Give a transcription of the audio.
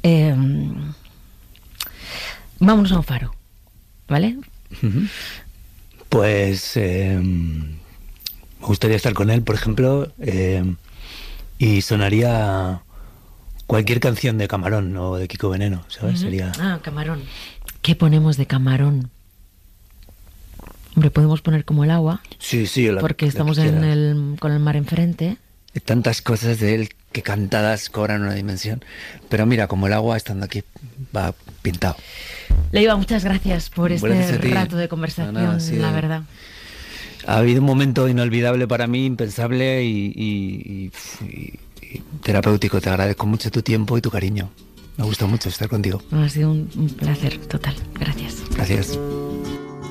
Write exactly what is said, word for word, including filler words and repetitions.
Eh, vámonos a un faro, ¿vale? Uh-huh. Pues eh, me gustaría estar con él, por ejemplo, eh, y sonaría cualquier canción de Camarón o de Kiko Veneno, ¿sabes? Uh-huh. Sería... Ah, Camarón. ¿Qué ponemos de Camarón? Hombre, podemos poner Como el agua. Sí, sí. La, porque estamos en el, con el mar enfrente. Hay tantas cosas de él que cantadas cobran una dimensión. Pero mira, Como el agua, estando aquí, va pintado. Leiva, muchas gracias por este gracias rato de conversación, no, no, sí, la verdad. Ha habido un momento inolvidable para mí, impensable y, y, y, y, y terapéutico. Te agradezco mucho tu tiempo y tu cariño. Me gusta mucho estar contigo. Ha sido un, un placer total. Gracias. Gracias.